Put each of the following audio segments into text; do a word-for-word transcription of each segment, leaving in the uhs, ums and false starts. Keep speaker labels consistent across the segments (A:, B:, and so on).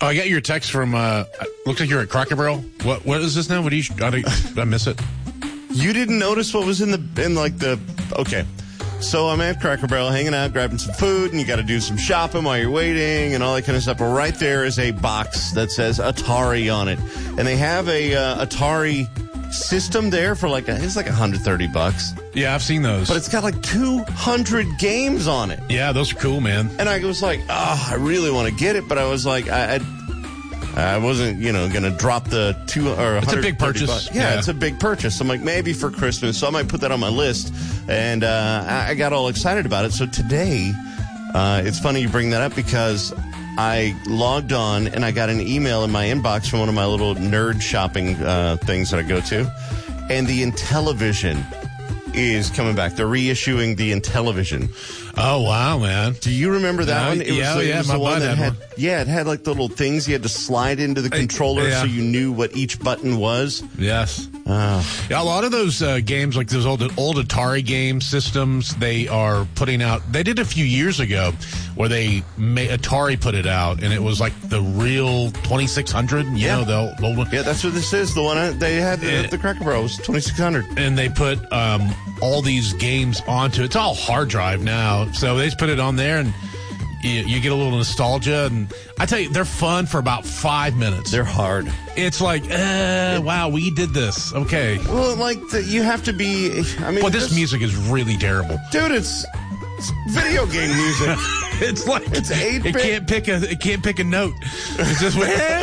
A: Oh, I got your text from, uh, looks like you're at Cracker Barrel. What, what is this now? What do you, I, did I miss it?
B: You didn't notice what was in the, in like the, okay. So I'm at Cracker Barrel hanging out, grabbing some food, and you got to do some shopping while you're waiting and all that kind of stuff. But right there is a box that says Atari on it. And they have a uh, Atari system there for like, a, it's like one hundred thirty bucks.
A: Yeah, I've seen those.
B: But it's got like two hundred games on it.
A: Yeah, those are cool, man.
B: And I was like, oh, I really want to get it, but I was like, I, I, I wasn't, you know, going to drop the two or
A: It's a big purchase.
B: Bucks. Yeah,
A: yeah,
B: it's a big purchase. I'm like, maybe for Christmas, so I might put that on my list. And uh, I, I got all excited about it. So today, uh, it's funny you bring that up because I logged on and I got an email in my inbox from one of my little nerd shopping uh, things that I go to. And the Intellivision is coming back. They're reissuing the Intellivision.
A: Oh, wow, man.
B: Do you remember that
A: yeah,
B: one? It
A: yeah,
B: was,
A: yeah,
B: it was
A: my
B: the one
A: bud
B: that
A: had
B: had,
A: one.
B: yeah, it had like the little things you had to slide into the controller
A: yeah.
B: so you knew what each button was.
A: Yes.
B: Uh,
A: yeah, a lot of those uh, games, like those old old Atari game systems, they are putting out. They did a few years ago where they made, Atari put it out, and it was like the real twenty-six hundred. You
B: Yeah.
A: know, the old one.
B: yeah, that's what this is. The one I, they had at the Cracker Barrel was twenty-six hundred.
A: And they put um, all these games onto it. It's all hard drive now, so they just put it on there, and you, you get a little nostalgia. And I tell you, they're fun for about five minutes.
B: They're hard.
A: It's like, uh, wow, we did this. Okay.
B: Well, like the, you have to be. I mean,
A: Well, this music is really terrible.
B: dude, it's, it's video game music.
A: It's like
B: It's eight
A: It
B: bit.
A: can't pick a. It can't pick a note. It's just.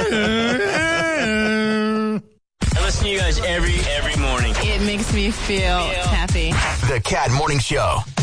C: I listen to you guys every every morning.
D: It makes me feel happy.
E: The Cat Morning Show.